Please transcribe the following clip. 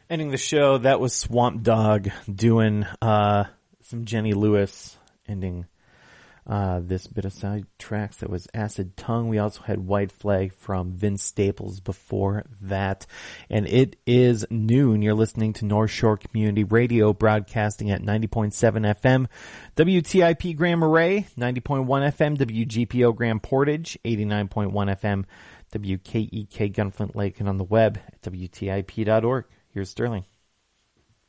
Ending the show, that was Swamp Dogg doing some Jenny Lewis. Ending this bit of side tracks, that was Acid Tongue. We also had White Flag from Vince Staples before that. And it is noon. You're listening to North Shore Community Radio, broadcasting at 90.7 FM. WTIP Grand Marais, 90.1 FM. WGPO Grand Portage, 89.1 FM. WKEK Gunflint Lake, and on the web at WTIP.org. Here's Sterling.